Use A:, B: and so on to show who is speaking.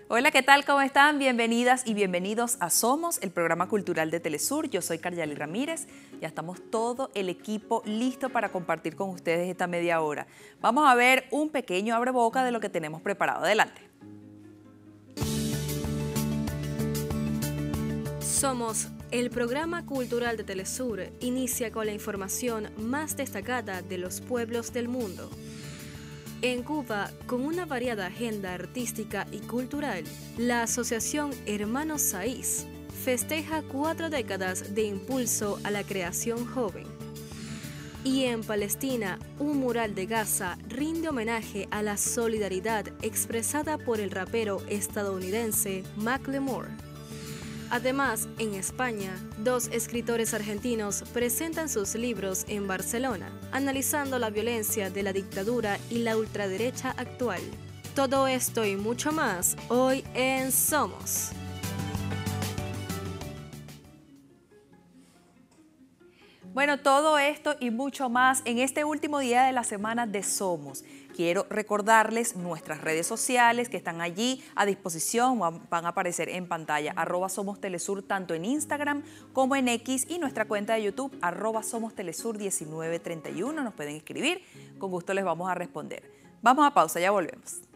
A: Hola, ¿qué tal? ¿Cómo están? Bienvenidas y bienvenidos a Somos, el programa cultural de Telesur. Yo soy Karyali Ramírez. Ya estamos todo el equipo listo para compartir con ustedes esta media hora. Vamos a ver un pequeño abreboca de lo que tenemos preparado. Adelante.
B: Somos, el programa cultural de Telesur, inicia con la información más destacada de los pueblos del mundo. En Cuba, con una variada agenda artística y cultural, la Asociación Hermanos Saiz festeja 4 décadas de impulso a la creación joven. Y en Palestina, un mural de Gaza rinde homenaje a la solidaridad expresada por el rapero estadounidense Macklemore. Además, en España, 2 escritores argentinos presentan sus libros en Barcelona, analizando la violencia de la dictadura y la ultraderecha actual. Todo esto y mucho más hoy en Somos.
A: Bueno, todo esto y mucho más en este último día de la semana de Somos. Quiero recordarles nuestras redes sociales que están allí a disposición, van a aparecer en pantalla, @SomosTelesur, tanto en Instagram como en X, y nuestra cuenta de YouTube, @SomosTelesur1931. Nos pueden escribir, con gusto les vamos a responder. Vamos a pausa, ya volvemos.